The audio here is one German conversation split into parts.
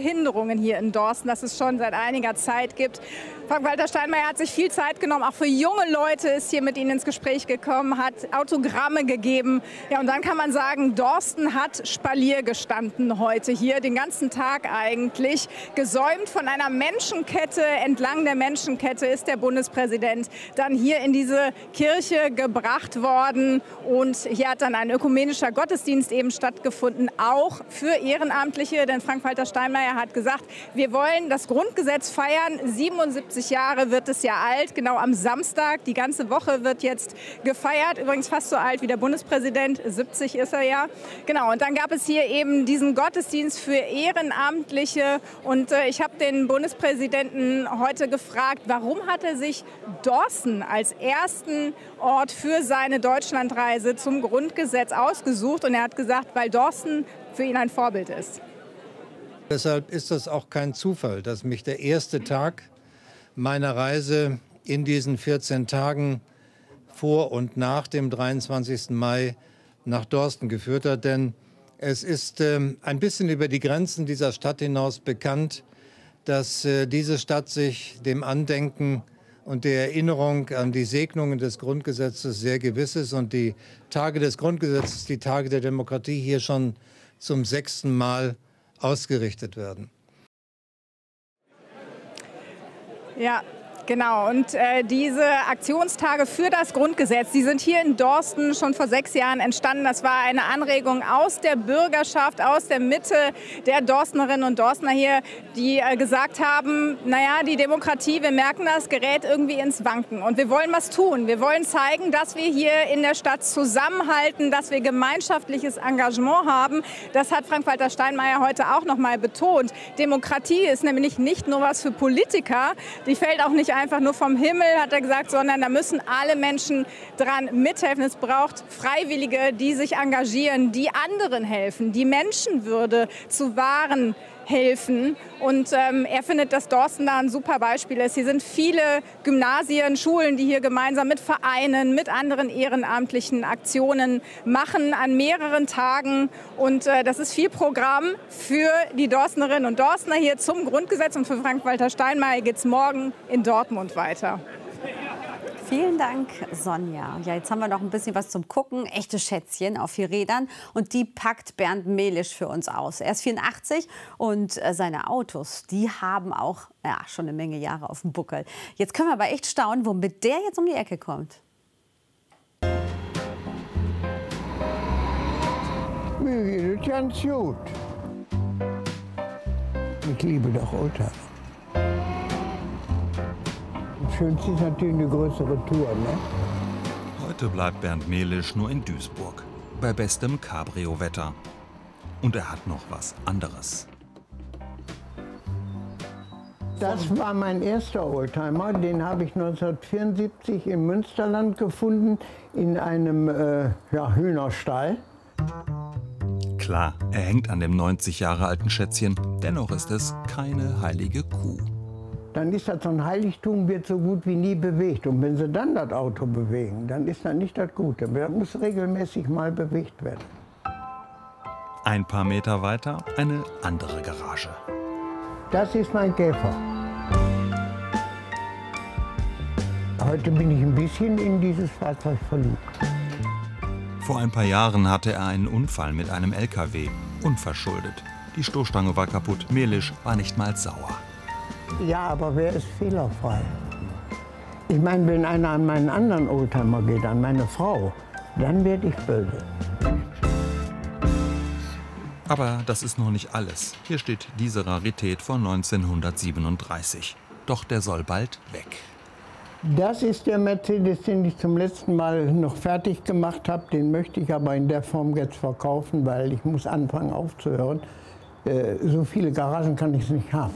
Behinderungen hier in Dorsten, das es schon seit einiger Zeit gibt. Frank-Walter Steinmeier hat sich viel Zeit genommen, auch für junge Leute ist hier mit ihnen ins Gespräch gekommen, hat Autogramme gegeben. Ja, und dann kann man sagen, Dorsten hat Spalier gestanden heute hier, den ganzen Tag eigentlich. Gesäumt von einer Menschenkette, entlang der Menschenkette ist der Bundespräsident dann hier in diese Kirche gebracht worden. Und hier hat dann ein ökumenischer Gottesdienst eben stattgefunden, auch für Ehrenamtliche. Denn Frank-Walter Steinmeier hat gesagt, wir wollen das Grundgesetz feiern. 77 Jahre wird es ja alt, genau am Samstag. Die ganze Woche wird jetzt gefeiert. Übrigens fast so alt wie der Bundespräsident, 70 ist er ja. Genau, und dann gab es hier eben diesen Gottesdienst für Ehrenamtliche. Und ich habe den Bundespräsidenten heute gefragt, warum hat er sich Dorsten als ersten Ort für seine Deutschlandreise zum Grundgesetz ausgesucht. Und er hat gesagt, weil Dorsten für ihn ein Vorbild ist. Deshalb ist es auch kein Zufall, dass mich der erste Tag meiner Reise in diesen 14 Tagen vor und nach dem 23. Mai nach Dorsten geführt hat. Denn es ist ein bisschen über die Grenzen dieser Stadt hinaus bekannt, dass diese Stadt sich dem Andenken und der Erinnerung an die Segnungen des Grundgesetzes sehr gewiss ist und die Tage des Grundgesetzes, die Tage der Demokratie hier schon zum 6. Mal ausgerichtet werden. Ja, genau. Und diese Aktionstage für das Grundgesetz, die sind hier in Dorsten schon vor 6 Jahren entstanden. Das war eine Anregung aus der Bürgerschaft, aus der Mitte der Dorstnerinnen und Dorstner hier, die gesagt haben, naja, die Demokratie, wir merken das, gerät irgendwie ins Wanken. Und wir wollen was tun. Wir wollen zeigen, dass wir hier in der Stadt zusammenhalten, dass wir gemeinschaftliches Engagement haben. Das hat Frank-Walter Steinmeier heute auch noch mal betont. Demokratie ist nämlich nicht nur was für Politiker. Die fällt auch nicht einfach nur vom Himmel, hat er gesagt, sondern da müssen alle Menschen dran mithelfen. Es braucht Freiwillige, die sich engagieren, die anderen helfen, die Menschenwürde zu wahren helfen. Und er findet, dass Dorsten da ein super Beispiel ist. Hier sind viele Gymnasien, Schulen, die hier gemeinsam mit Vereinen, mit anderen ehrenamtlichen Aktionen machen an mehreren Tagen. Und das ist viel Programm für die Dorstnerinnen und Dorstner hier zum Grundgesetz. Und für Frank-Walter Steinmeier geht es morgen in Dortmund weiter. Vielen Dank, Sonja. Ja, jetzt haben wir noch ein bisschen was zum Gucken. Echte Schätzchen auf 4 Rädern. Und die packt Bernd Mehlisch für uns aus. Er ist 84 und seine Autos, die haben auch schon eine Menge Jahre auf dem Buckel. Jetzt können wir aber echt staunen, womit der jetzt um die Ecke kommt. Mir geht es ganz gut. Ich liebe doch Oldtimer. Das Schönste ist natürlich eine größere Tour, ne? Heute bleibt Bernd Mehlisch nur in Duisburg, bei bestem Cabrio-Wetter. Und er hat noch was anderes. Das war mein erster Oldtimer, den habe ich 1974 im Münsterland gefunden, in einem Hühnerstall. Klar, er hängt an dem 90 Jahre alten Schätzchen, dennoch ist es keine heilige Kuh. Dann ist das so ein Heiligtum, wird so gut wie nie bewegt. Und wenn sie dann das Auto bewegen, dann ist das nicht das Gute. Das muss regelmäßig mal bewegt werden. Ein paar Meter weiter eine andere Garage. Das ist mein Käfer. Heute bin ich ein bisschen in dieses Fahrzeug verliebt. Vor ein paar Jahren hatte er einen Unfall mit einem LKW, unverschuldet. Die Stoßstange war kaputt, Mehlisch war nicht mal sauer. Ja, aber wer ist fehlerfrei? Ich meine, wenn einer an meinen anderen Oldtimer geht, an meine Frau, dann werde ich böse. Aber das ist noch nicht alles. Hier steht diese Rarität von 1937. Doch der soll bald weg. Das ist der Mercedes, den ich zum letzten Mal noch fertig gemacht habe. Den möchte ich aber in der Form jetzt verkaufen, weil ich muss anfangen aufzuhören. So viele Garagen kann ich nicht haben.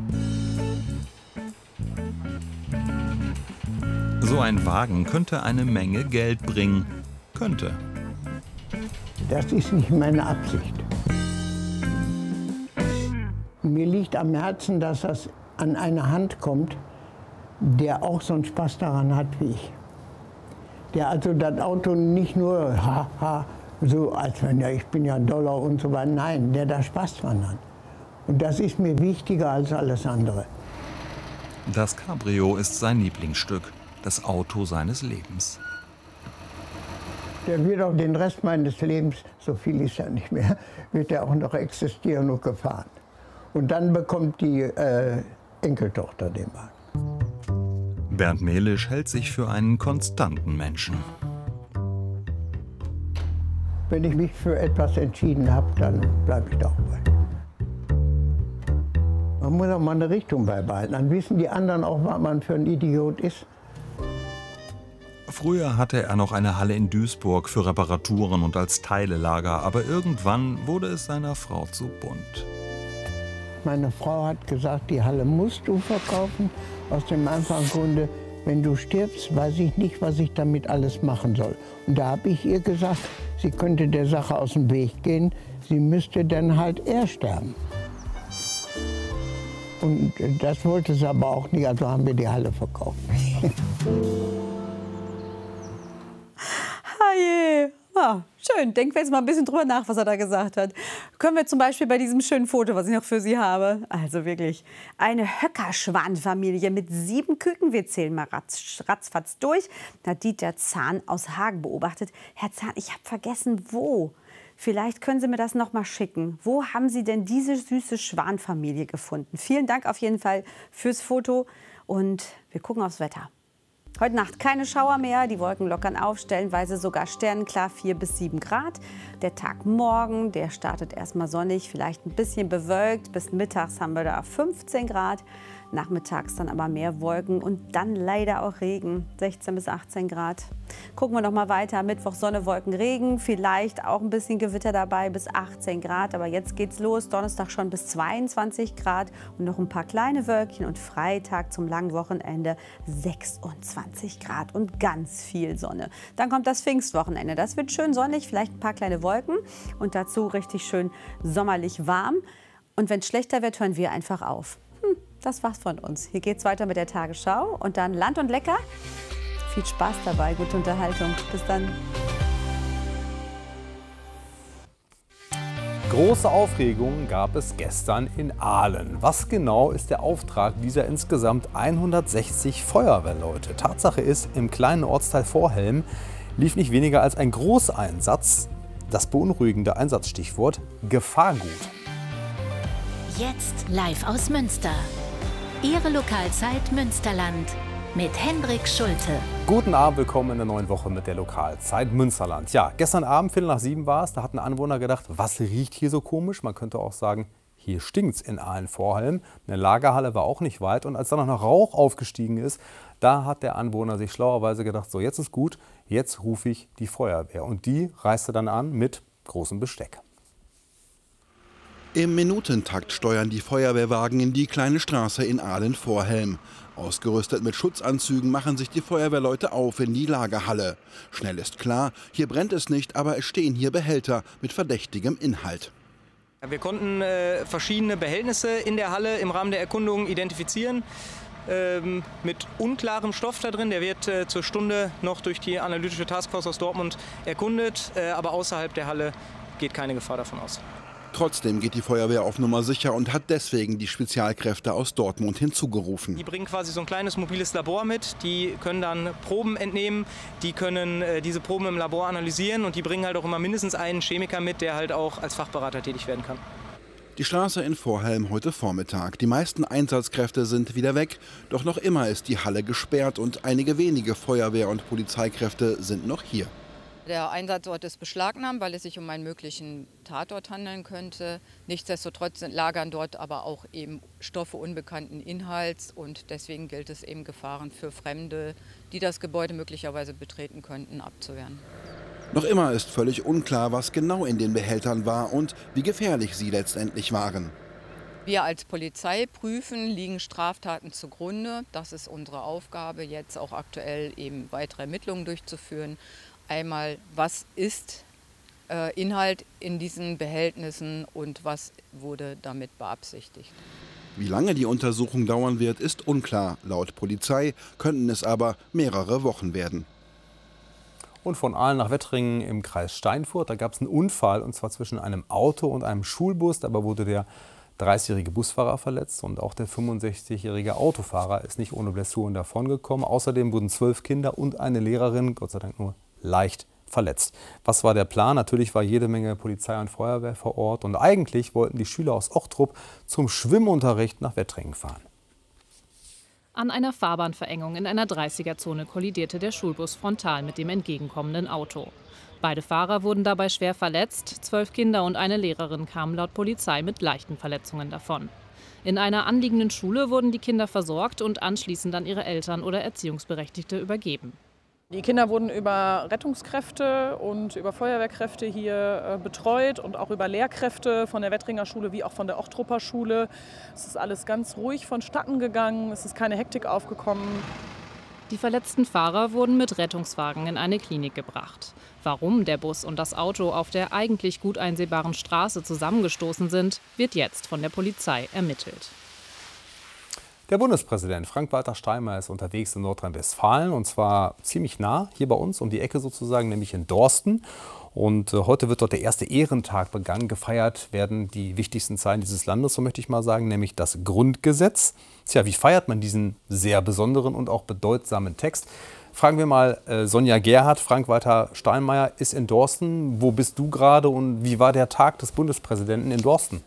So ein Wagen könnte eine Menge Geld bringen. Könnte. Das ist nicht meine Absicht. Mir liegt am Herzen, dass das an eine Hand kommt, der auch so einen Spaß daran hat wie ich. Der also das Auto nicht nur so als wenn ja ich bin ja Dollar und so weiter, nein, der da Spaß dran hat. Und das ist mir wichtiger als alles andere. Das Cabrio ist sein Lieblingsstück, das Auto seines Lebens. Der wird auch den Rest meines Lebens, so viel ist ja nicht mehr, wird er auch noch existieren und gefahren. Und dann bekommt die Enkeltochter den Wagen. Bernd Melisch hält sich für einen konstanten Menschen. Wenn ich mich für etwas entschieden habe, dann bleibe ich da auch bei. Man muss auch mal eine Richtung beibehalten. Dann wissen die anderen auch, was man für ein Idiot ist. Früher hatte er noch eine Halle in Duisburg für Reparaturen und als Teilelager, aber irgendwann wurde es seiner Frau zu bunt. Meine Frau hat gesagt, die Halle musst du verkaufen, aus dem einfachen Grunde, wenn du stirbst, weiß ich nicht, was ich damit alles machen soll. Und da habe ich ihr gesagt, sie könnte der Sache aus dem Weg gehen, sie müsste dann halt eher sterben. Und das wollte sie aber auch nicht, also haben wir die Halle verkauft. Herrje. Ah, schön. Denken wir jetzt mal ein bisschen drüber nach, was er da gesagt hat. Können wir zum Beispiel bei diesem schönen Foto, was ich noch für Sie habe. Also wirklich eine Höckerschwan-Familie mit 7 Küken. Wir zählen mal ratzfatz durch. Da hat Dieter Zahn aus Hagen beobachtet. Herr Zahn, ich habe vergessen, wo. Vielleicht können Sie mir das noch mal schicken. Wo haben Sie denn diese süße Schwanfamilie gefunden? Vielen Dank auf jeden Fall fürs Foto. Und wir gucken aufs Wetter. Heute Nacht keine Schauer mehr, die Wolken lockern auf, stellenweise sogar sternenklar 4 bis 7 Grad. Der Tag morgen, der startet erstmal sonnig, vielleicht ein bisschen bewölkt. Bis mittags haben wir da 15 Grad. Nachmittags dann aber mehr Wolken und dann leider auch Regen, 16 bis 18 Grad. Gucken wir noch mal weiter, Mittwoch Sonne, Wolken, Regen, vielleicht auch ein bisschen Gewitter dabei, bis 18 Grad. Aber jetzt geht's los, Donnerstag schon bis 22 Grad und noch ein paar kleine Wölkchen und Freitag zum langen Wochenende 26 Grad und ganz viel Sonne. Dann kommt das Pfingstwochenende, das wird schön sonnig, vielleicht ein paar kleine Wolken und dazu richtig schön sommerlich warm. Und wenn es schlechter wird, hören wir einfach auf. Das war's von uns. Hier geht's weiter mit der Tagesschau und dann Land und Lecker. Viel Spaß dabei, gute Unterhaltung. Bis dann. Große Aufregung gab es gestern in Aalen. Was genau ist der Auftrag dieser insgesamt 160 Feuerwehrleute? Tatsache ist, im kleinen Ortsteil Vorhelm lief nicht weniger als ein Großeinsatz. Das beunruhigende Einsatzstichwort Gefahrgut. Jetzt live aus Münster. Ihre Lokalzeit Münsterland mit Hendrik Schulte. Guten Abend, willkommen in der neuen Woche mit der Lokalzeit Münsterland. Ja, gestern Abend, 6:15 war es, da hatten Anwohner gedacht, was riecht hier so komisch? Man könnte auch sagen, hier stinkt's in Aalen-Vorhelm. Eine Lagerhalle war auch nicht weit und als dann noch Rauch aufgestiegen ist, da hat der Anwohner sich schlauerweise gedacht, so jetzt ist gut, jetzt rufe ich die Feuerwehr. Und die reiste dann an mit großem Besteck. Im Minutentakt steuern die Feuerwehrwagen in die kleine Straße in Aalen-Vorhelm. Ausgerüstet mit Schutzanzügen machen sich die Feuerwehrleute auf in die Lagerhalle. Schnell ist klar, hier brennt es nicht, aber es stehen hier Behälter mit verdächtigem Inhalt. Wir konnten verschiedene Behältnisse in der Halle im Rahmen der Erkundung identifizieren. Mit unklarem Stoff da drin. Der wird zur Stunde noch durch die analytische Taskforce aus Dortmund erkundet, aber außerhalb der Halle geht keine Gefahr davon aus. Trotzdem geht die Feuerwehr auf Nummer sicher und hat deswegen die Spezialkräfte aus Dortmund hinzugerufen. Die bringen quasi so ein kleines mobiles Labor mit, die können dann Proben entnehmen, die können diese Proben im Labor analysieren und die bringen halt auch immer mindestens einen Chemiker mit, der halt auch als Fachberater tätig werden kann. Die Straße in Vorhelm heute Vormittag. Die meisten Einsatzkräfte sind wieder weg, doch noch immer ist die Halle gesperrt und einige wenige Feuerwehr- und Polizeikräfte sind noch hier. Der Einsatzort ist beschlagnahmt, weil es sich um einen möglichen Tatort handeln könnte. Nichtsdestotrotz lagern dort aber auch eben Stoffe unbekannten Inhalts und deswegen gilt es eben, Gefahren für Fremde, die das Gebäude möglicherweise betreten könnten, abzuwehren. Noch immer ist völlig unklar, was genau in den Behältern war und wie gefährlich sie letztendlich waren. Wir als Polizei prüfen, liegen Straftaten zugrunde. Das ist unsere Aufgabe, jetzt auch aktuell eben weitere Ermittlungen durchzuführen. Einmal, was ist Inhalt in diesen Behältnissen und was wurde damit beabsichtigt. Wie lange die Untersuchung dauern wird, ist unklar. Laut Polizei könnten es aber mehrere Wochen werden. Und von Aalen nach Wettringen im Kreis Steinfurt, da gab es einen Unfall und zwar zwischen einem Auto und einem Schulbus. Dabei wurde der 30-jährige Busfahrer verletzt und auch der 65-jährige Autofahrer ist nicht ohne Blessuren davongekommen. Außerdem wurden 12 Kinder und eine Lehrerin, Gott sei Dank nur leicht verletzt. Was war der Plan? Natürlich war jede Menge Polizei und Feuerwehr vor Ort und eigentlich wollten die Schüler aus Ochtrup zum Schwimmunterricht nach Wettringen fahren. An einer Fahrbahnverengung in einer 30er-Zone kollidierte der Schulbus frontal mit dem entgegenkommenden Auto. Beide Fahrer wurden dabei schwer verletzt. 12 Kinder und eine Lehrerin kamen laut Polizei mit leichten Verletzungen davon. In einer anliegenden Schule wurden die Kinder versorgt und anschließend an ihre Eltern oder Erziehungsberechtigte übergeben. Die Kinder wurden über Rettungskräfte und über Feuerwehrkräfte hier betreut und auch über Lehrkräfte von der Wettringer Schule wie auch von der Ochtrupper Schule. Es ist alles ganz ruhig vonstatten gegangen, es ist keine Hektik aufgekommen. Die verletzten Fahrer wurden mit Rettungswagen in eine Klinik gebracht. Warum der Bus und das Auto auf der eigentlich gut einsehbaren Straße zusammengestoßen sind, wird jetzt von der Polizei ermittelt. Der Bundespräsident Frank-Walter Steinmeier ist unterwegs in Nordrhein-Westfalen und zwar ziemlich nah, hier bei uns um die Ecke sozusagen, nämlich in Dorsten. Und heute wird dort der erste Ehrentag begangen. Gefeiert werden die wichtigsten Zeilen dieses Landes, so möchte ich mal sagen, nämlich das Grundgesetz. Tja, wie feiert man diesen sehr besonderen und auch bedeutsamen Text? Fragen wir mal Sonja Gerhardt. Frank-Walter Steinmeier ist in Dorsten. Wo bist du gerade und wie war der Tag des Bundespräsidenten in Dorsten?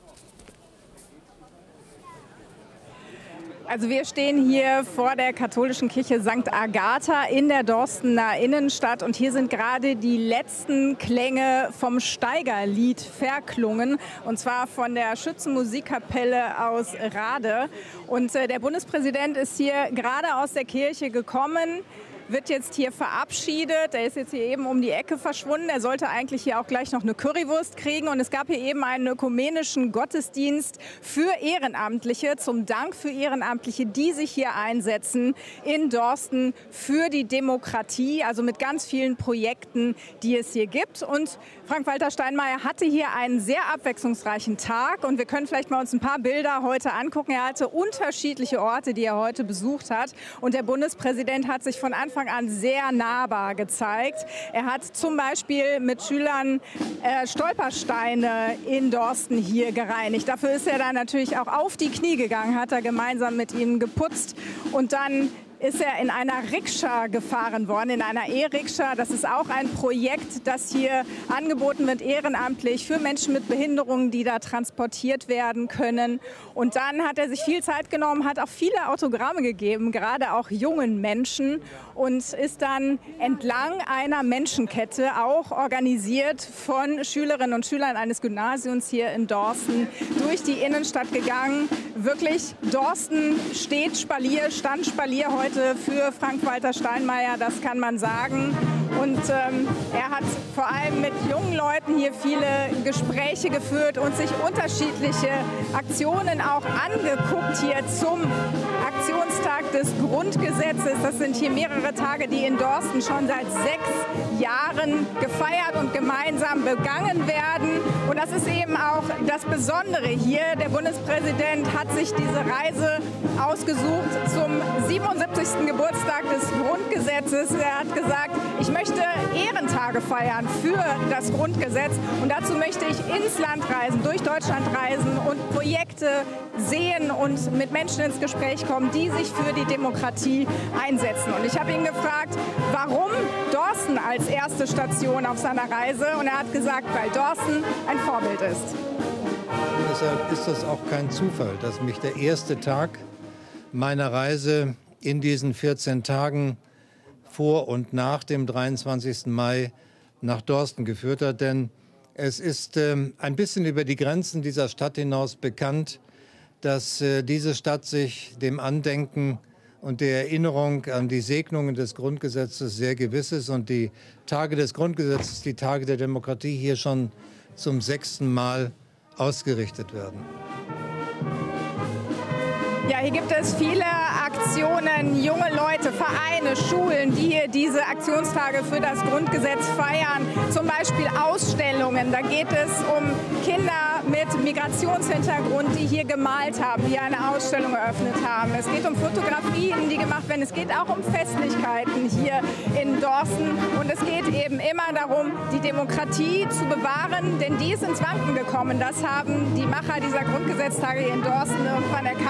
Also wir stehen hier vor der katholischen Kirche St. Agatha in der Dorstener Innenstadt und hier sind gerade die letzten Klänge vom Steigerlied verklungen und zwar von der Schützenmusikkapelle aus Rade. Und der Bundespräsident ist hier gerade aus der Kirche gekommen, wird jetzt hier verabschiedet. Er ist jetzt hier eben um die Ecke verschwunden. Er sollte eigentlich hier auch gleich noch eine Currywurst kriegen. Und es gab hier eben einen ökumenischen Gottesdienst für Ehrenamtliche, zum Dank für Ehrenamtliche, die sich hier einsetzen in Dorsten für die Demokratie, also mit ganz vielen Projekten, die es hier gibt. Und Frank-Walter Steinmeier hatte hier einen sehr abwechslungsreichen Tag. Und wir können vielleicht mal uns ein paar Bilder heute angucken. Er hatte unterschiedliche Orte, die er heute besucht hat. Und der Bundespräsident hat sich von Anfang an sehr nahbar gezeigt. Er hat zum Beispiel mit Schülern Stolpersteine in Dorsten hier gereinigt. Dafür ist er dann natürlich auch auf die Knie gegangen, hat er gemeinsam mit ihnen geputzt und dann ist er in einer Rikscha gefahren worden, in einer E-Rikscha. Das ist auch ein Projekt, das hier angeboten wird, ehrenamtlich für Menschen mit Behinderungen, die da transportiert werden können. Und dann hat er sich viel Zeit genommen, hat auch viele Autogramme gegeben, gerade auch jungen Menschen und ist dann entlang einer Menschenkette, auch organisiert von Schülerinnen und Schülern eines Gymnasiums hier in Dorsten, durch die Innenstadt gegangen. Wirklich, Dorsten steht Spalier, stand Spalier heute für Frank-Walter Steinmeier, das kann man sagen. Und er hat vor allem mit jungen Leuten hier viele Gespräche geführt und sich unterschiedliche Aktionen auch angeguckt hier zum Aktionstag des Grundgesetzes. Das sind hier mehrere Tage, die in Dorsten schon seit 6 Jahren gefeiert und gemeinsam begangen werden. Und das ist eben auch das Besondere hier. Der Bundespräsident hat sich diese Reise ausgesucht zum 77. Geburtstag des Grundgesetzes. Er hat gesagt, ich möchte Ehrentage feiern für das Grundgesetz. Und dazu möchte ich ins Land reisen, durch Deutschland reisen und Projekte sehen und mit Menschen ins Gespräch kommen, die sich für die Demokratie einsetzen. Und ich habe ihn gefragt, warum Dorsten als erste Station auf seiner Reise? Und er hat gesagt, weil Dorsten ein Vorbild ist. Und deshalb ist das auch kein Zufall, dass mich der erste Tag meiner Reise in diesen 14 Tagen vor und nach dem 23. Mai nach Dorsten geführt hat. Denn es ist ein bisschen über die Grenzen dieser Stadt hinaus bekannt, dass diese Stadt sich dem Andenken und der Erinnerung an die Segnungen des Grundgesetzes sehr gewiss ist und die Tage des Grundgesetzes, die Tage der Demokratie hier schon zum 6. Mal ausgerichtet werden. Ja, hier gibt es viele Aktionen Organisationen, junge Leute, Vereine, Schulen, die hier diese Aktionstage für das Grundgesetz feiern. Zum Beispiel Ausstellungen. Da geht es um Kinder mit Migrationshintergrund, die hier gemalt haben, die eine Ausstellung eröffnet haben. Es geht um Fotografien, die gemacht werden. Es geht auch um Festlichkeiten hier in Dorsten. Und es geht eben immer darum, die Demokratie zu bewahren, denn die ist ins Wanken gekommen. Das haben die Macher dieser Grundgesetztage hier in Dorsten irgendwann erkannt.